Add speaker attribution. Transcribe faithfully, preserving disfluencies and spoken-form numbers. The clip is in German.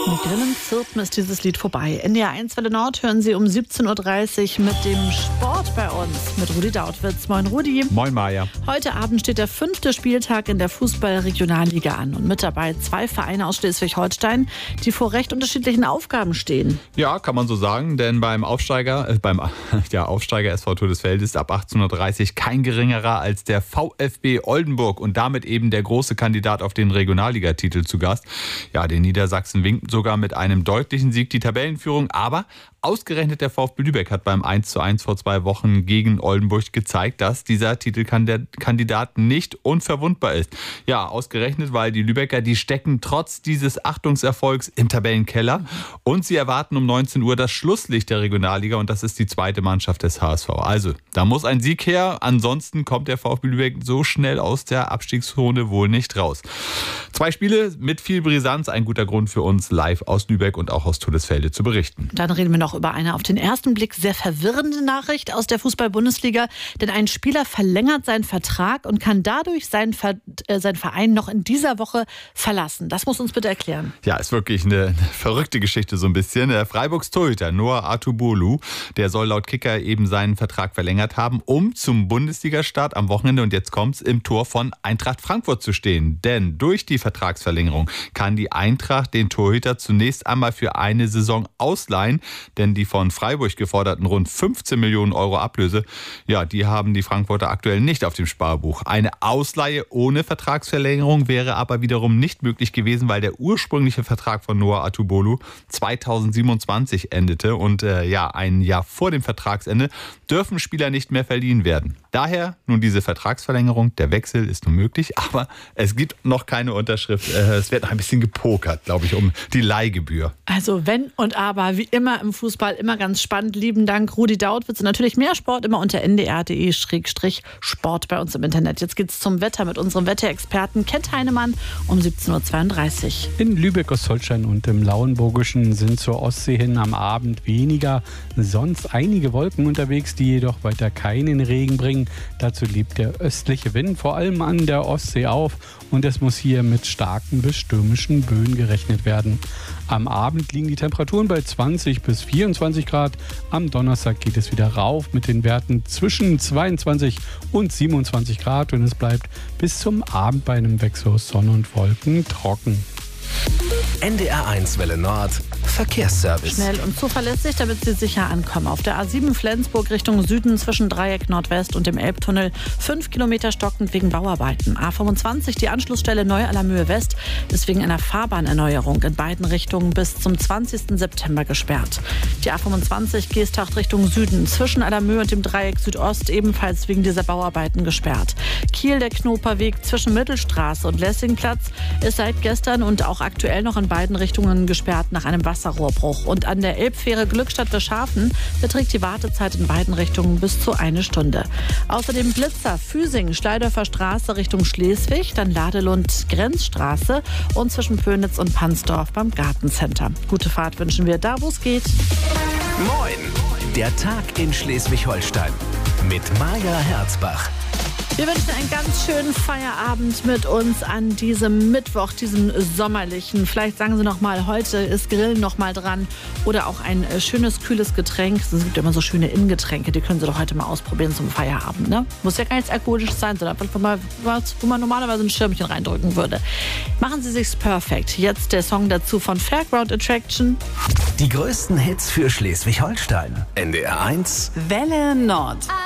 Speaker 1: Mit Grillen Zirpen ist dieses Lied vorbei. N D R eins Welle Nord hören Sie um siebzehn Uhr dreißig mit dem Sport bei uns. Mit Rudi Dautwitz. Moin Rudi.
Speaker 2: Moin Maja.
Speaker 1: Heute Abend steht der fünfte Spieltag in der Fußball-Regionalliga an. Und mit dabei zwei Vereine aus Schleswig-Holstein, die vor recht unterschiedlichen Aufgaben stehen.
Speaker 2: Ja, kann man so sagen. Denn beim Aufsteiger, äh, beim ja, Aufsteiger S V Todesfeld ist ab achtzehn Uhr dreißig kein geringerer als der VfB Oldenburg. Und damit eben der große Kandidat auf den Regionalligatitel zu Gast. Ja, den Niedersachsen winken sogar mit einem deutlichen Sieg die Tabellenführung. Aber ausgerechnet der VfB Lübeck hat beim eins zu eins vor zwei Wochen gegen Oldenburg gezeigt, dass dieser Titelkandidat nicht unverwundbar ist. Ja, ausgerechnet, weil die Lübecker, die stecken trotz dieses Achtungserfolgs im Tabellenkeller. Und sie erwarten um neunzehn Uhr das Schlusslicht der Regionalliga. Und das ist die zweite Mannschaft des H S V. Also, da muss ein Sieg her. Ansonsten kommt der VfB Lübeck so schnell aus der Abstiegszone wohl nicht raus. Zwei Spiele mit viel Brisanz. Ein guter Grund für uns, live aus Lübeck und auch aus Todesfelde zu berichten.
Speaker 1: Dann reden wir noch über eine auf den ersten Blick sehr verwirrende Nachricht aus der Fußball-Bundesliga. Denn ein Spieler verlängert seinen Vertrag und kann dadurch seinen, Ver- äh, seinen Verein noch in dieser Woche verlassen. Das muss uns bitte erklären.
Speaker 2: Ja, ist wirklich eine, eine verrückte Geschichte so ein bisschen. Der Freiburgs Torhüter Noah Atubolu, der soll laut Kicker eben seinen Vertrag verlängert haben, um zum Bundesliga-Start am Wochenende, und jetzt kommt's, im Tor von Eintracht Frankfurt zu stehen. Denn durch die Vertragsverlängerung kann die Eintracht den Torhüter zunächst einmal für eine Saison ausleihen, denn die von Freiburg geforderten rund fünfzehn Millionen Euro Ablöse, ja, die haben die Frankfurter aktuell nicht auf dem Sparbuch. Eine Ausleihe ohne Vertragsverlängerung wäre aber wiederum nicht möglich gewesen, weil der ursprüngliche Vertrag von Noah Atubolu zweitausendsiebenundzwanzig endete und äh, ja, ein Jahr vor dem Vertragsende dürfen Spieler nicht mehr verliehen werden. Daher nun diese Vertragsverlängerung, der Wechsel ist nun möglich, aber es gibt noch keine Unterschrift. Äh, es wird noch ein bisschen gepokert, glaube ich, um die Leihgebühr.
Speaker 1: Also wenn und aber, wie immer im Fußball, immer ganz spannend. Lieben Dank, Rudi Dautwitz. Und natürlich mehr Sport immer unter n d r punkt d e Schrägstrich Sport bei uns im Internet. Jetzt geht's zum Wetter mit unserem Wetterexperten Kent Heinemann um siebzehn Uhr zweiunddreißig.
Speaker 3: In Lübeck, Ostholstein und im Lauenburgischen sind zur Ostsee hin am Abend weniger, sonst einige Wolken unterwegs, die jedoch weiter keinen Regen bringen. Dazu liegt der östliche Wind vor allem an der Ostsee auf und es muss hier mit starken bis stürmischen Böen gerechnet werden. Am Abend liegen die Temperaturen bei zwanzig bis vierundzwanzig Grad. Am Donnerstag geht es wieder rauf mit den Werten zwischen zweiundzwanzig und siebenundzwanzig Grad und es bleibt bis zum Abend bei einem Wechsel aus Sonne und Wolken trocken.
Speaker 4: N D R eins Welle Nord Verkehrsservice.
Speaker 1: Schnell und zuverlässig, damit Sie sicher ankommen. Auf der A sieben Flensburg Richtung Süden zwischen Dreieck Nordwest und dem Elbtunnel fünf Kilometer stockend wegen Bauarbeiten. A fünfundzwanzig, die Anschlussstelle Neu-Allermöhe West, ist wegen einer Fahrbahnerneuerung in beiden Richtungen bis zum zwanzigsten September gesperrt. Die A fünfundzwanzig Geesthacht Richtung Süden zwischen Allermöhe und dem Dreieck Südost ebenfalls wegen dieser Bauarbeiten gesperrt. Kiel, der Knoperweg zwischen Mittelstraße und Lessingplatz, ist seit gestern und auch aktuell noch in beiden Richtungen gesperrt nach einem Wasserrohrbruch. Und an der Elbfähre Glückstadt-Bischhafen beträgt die Wartezeit in beiden Richtungen bis zu eine Stunde. Außerdem Blitzer, Füsing, Schleidorfer Straße Richtung Schleswig, dann Ladelund, Grenzstraße und zwischen Pönitz und Pansdorf beim Gartencenter. Gute Fahrt wünschen wir da, wo es geht.
Speaker 4: Moin, der Tag in Schleswig-Holstein mit Maja Herzbach.
Speaker 1: Wir wünschen einen ganz schönen Feierabend mit uns an diesem Mittwoch, diesem sommerlichen. Vielleicht sagen Sie noch mal, heute ist Grillen noch mal dran oder auch ein schönes, kühles Getränk. Es gibt immer so schöne Innengetränke, die können Sie doch heute mal ausprobieren zum Feierabend. Ne? Muss ja gar nichts Alkoholisches sein, sondern einfach mal was, wo man normalerweise ein Schirmchen reindrücken würde. Machen Sie sich's perfekt. Jetzt der Song dazu von Fairground Attraction.
Speaker 4: Die größten Hits für Schleswig-Holstein. N D R eins
Speaker 1: Welle Nord.